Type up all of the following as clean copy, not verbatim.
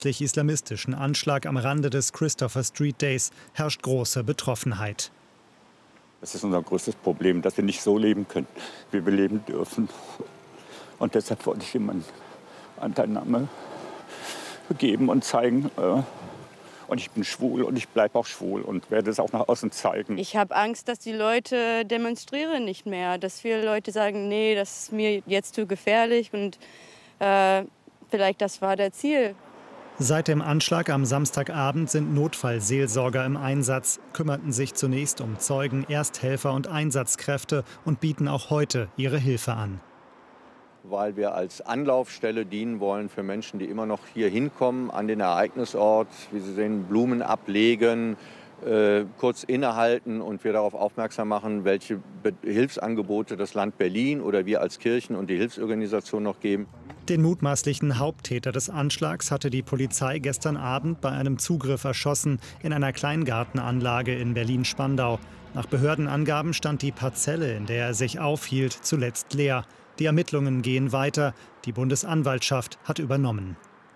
islamistischen Anschlag am Rande des Christopher Street Days herrscht große Betroffenheit. Das ist unser größtes Problem, dass wir nicht so leben können, wie wir leben dürfen. Und deshalb wollte ich ihm eine Anteilnahme geben und zeigen. Und ich bin schwul und ich bleibe auch schwul und werde es auch nach außen zeigen. Ich habe Angst, dass die Leute demonstrieren nicht mehr. Dass viele Leute sagen, nee, das ist mir jetzt zu gefährlich. Und vielleicht das war das Ziel. Seit dem Anschlag am Samstagabend sind Notfallseelsorger im Einsatz, kümmerten sich zunächst um Zeugen, Ersthelfer und Einsatzkräfte und bieten auch heute ihre Hilfe an. Weil wir als Anlaufstelle dienen wollen für Menschen, die immer noch hier hinkommen an den Ereignisort, wie Sie sehen, Blumen ablegen, kurz innehalten und wir darauf aufmerksam machen, welche Hilfsangebote das Land Berlin oder wir als Kirchen und die Hilfsorganisation noch geben. Den mutmaßlichen Haupttäter des Anschlags hatte die Polizei gestern Abend bei einem Zugriff erschossen in einer Kleingartenanlage in Berlin-Spandau. Nach Behördenangaben stand die Parzelle, in der er sich aufhielt, zuletzt leer. Die Ermittlungen gehen weiter. Die Bundesanwaltschaft hat übernommen.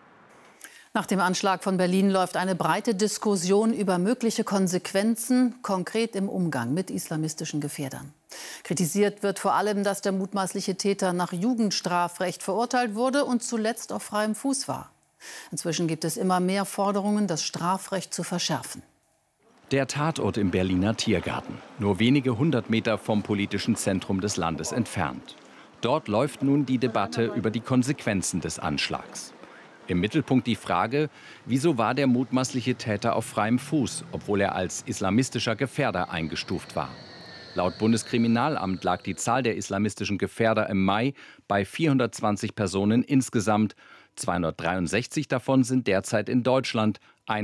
Nach dem Anschlag von Berlin läuft eine breite Diskussion über mögliche Konsequenzen, konkret im Umgang mit islamistischen Gefährdern. Kritisiert wird vor allem, dass der mutmaßliche Täter nach Jugendstrafrecht verurteilt wurde und zuletzt auf freiem Fuß war. Inzwischen gibt es immer mehr Forderungen, das Strafrecht zu verschärfen. Der Tatort im Berliner Tiergarten, nur wenige 100 Meter vom politischen Zentrum des Landes entfernt. Dort läuft nun die Debatte über die Konsequenzen des Anschlags. Im Mittelpunkt die Frage, wieso war der mutmaßliche Täter auf freiem Fuß, obwohl er als islamistischer Gefährder eingestuft war. Laut Bundeskriminalamt lag die Zahl der islamistischen Gefährder im Mai bei 420 Personen insgesamt. 263 davon sind derzeit in Deutschland,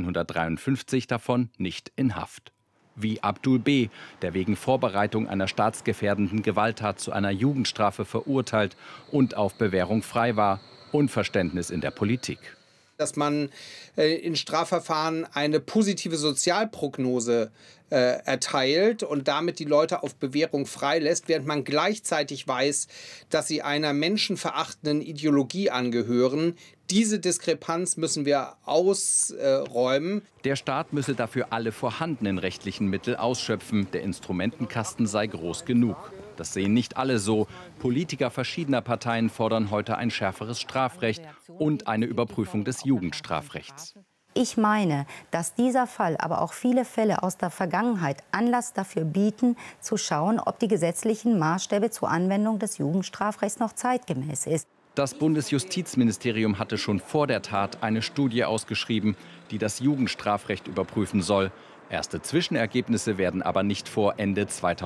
153 davon nicht in Haft. Wie Abdul B., der wegen Vorbereitung einer staatsgefährdenden Gewalttat zu einer Jugendstrafe verurteilt und auf Bewährung frei war. Unverständnis in der Politik. Dass man in Strafverfahren eine positive Sozialprognose erteilt und damit die Leute auf Bewährung freilässt, während man gleichzeitig weiß, dass sie einer menschenverachtenden Ideologie angehören. Diese Diskrepanz müssen wir ausräumen. Der Staat müsse dafür alle vorhandenen rechtlichen Mittel ausschöpfen. Der Instrumentenkasten sei groß genug. Das sehen nicht alle so. Politiker verschiedener Parteien fordern heute ein schärferes Strafrecht und eine Überprüfung des Jugendstrafrechts. Ich meine, dass dieser Fall, aber auch viele Fälle aus der Vergangenheit Anlass dafür bieten, zu schauen, ob die gesetzlichen Maßstäbe zur Anwendung des Jugendstrafrechts noch zeitgemäß ist. Das Bundesjustizministerium hatte schon vor der Tat eine Studie ausgeschrieben, die das Jugendstrafrecht überprüfen soll. Erste Zwischenergebnisse werden aber nicht vor Ende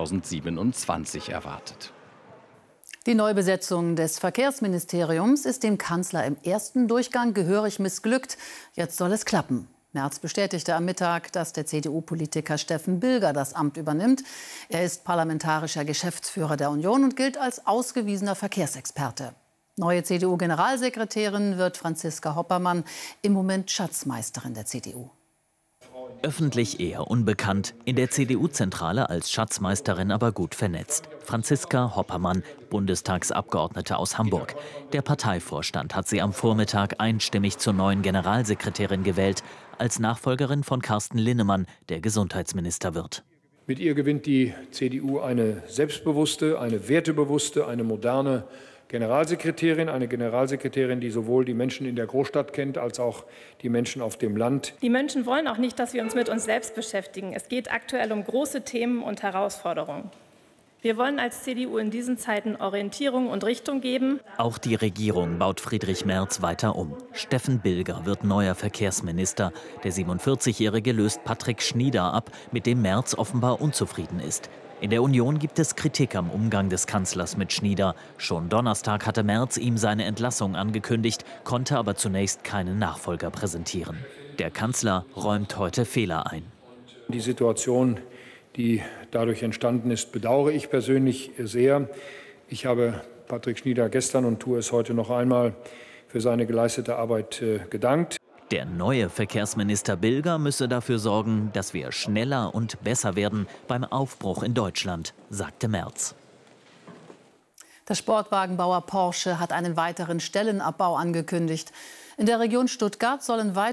2027 erwartet. Die Neubesetzung des Verkehrsministeriums ist dem Kanzler im ersten Durchgang gehörig missglückt. Jetzt soll es klappen. Merz bestätigte am Mittag, dass der CDU-Politiker Steffen Bilger das Amt übernimmt. Er ist parlamentarischer Geschäftsführer der Union und gilt als ausgewiesener Verkehrsexperte. Neue CDU-Generalsekretärin wird Franziska Hoppermann, im Moment Schatzmeisterin der CDU. Öffentlich eher unbekannt, in der CDU-Zentrale als Schatzmeisterin aber gut vernetzt. Franziska Hoppermann, Bundestagsabgeordnete aus Hamburg. Der Parteivorstand hat sie am Vormittag einstimmig zur neuen Generalsekretärin gewählt, als Nachfolgerin von Carsten Linnemann, der Gesundheitsminister wird. Mit ihr gewinnt die CDU eine selbstbewusste, eine wertebewusste, eine moderne Generalsekretärin, eine Generalsekretärin, die sowohl die Menschen in der Großstadt kennt, als auch die Menschen auf dem Land. Die Menschen wollen auch nicht, dass wir uns mit uns selbst beschäftigen. Es geht aktuell um große Themen und Herausforderungen. Wir wollen als CDU in diesen Zeiten Orientierung und Richtung geben. Auch die Regierung baut Friedrich Merz weiter um. Steffen Bilger wird neuer Verkehrsminister. Der 47-Jährige löst Patrick Schnieder ab, mit dem Merz offenbar unzufrieden ist. In der Union gibt es Kritik am Umgang des Kanzlers mit Schnieder. Schon Donnerstag hatte Merz ihm seine Entlassung angekündigt, konnte aber zunächst keinen Nachfolger präsentieren. Der Kanzler räumt heute Fehler ein. Die Situation, die dadurch entstanden ist, bedauere ich persönlich sehr. Ich habe Patrick Schnieder gestern und tue es heute noch einmal für seine geleistete Arbeit gedankt. Der neue Verkehrsminister Bilger müsse dafür sorgen, dass wir schneller und besser werden beim Aufbruch in Deutschland, sagte Merz. Der Sportwagenbauer Porsche hat einen weiteren Stellenabbau angekündigt. In der Region Stuttgart sollen weitere